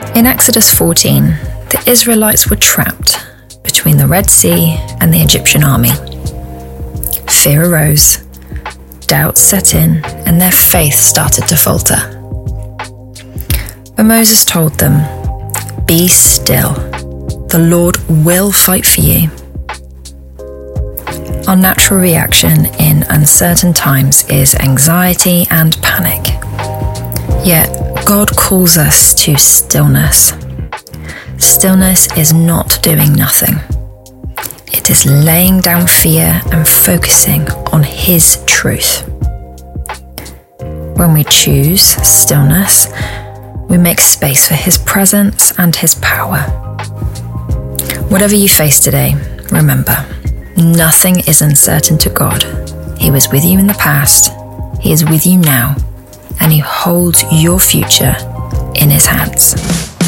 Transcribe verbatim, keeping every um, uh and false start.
In Exodus fourteen, the Israelites were trapped between the Red Sea and the Egyptian army. Fear arose, doubt set in, and their faith started to falter. But Moses told them, "Be still. The Lord will fight for you." Our natural reaction in uncertain times is anxiety and panic. Yet God calls us to stillness. Stillness is not doing nothing. It is laying down fear and focusing on His truth. When we choose stillness, we make space for His presence and His power. Whatever you face today, remember, nothing is uncertain to God. He was with you in the past, He is with you now, and He holds your future in His hands.